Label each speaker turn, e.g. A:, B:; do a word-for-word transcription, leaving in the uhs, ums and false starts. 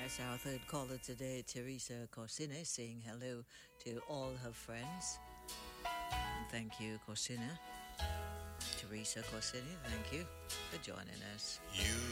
A: That's our third caller today, Teresa Corsine, saying hello to all her friends. And thank you, Corsine. Teresa Corsine, thank you for joining us.
B: You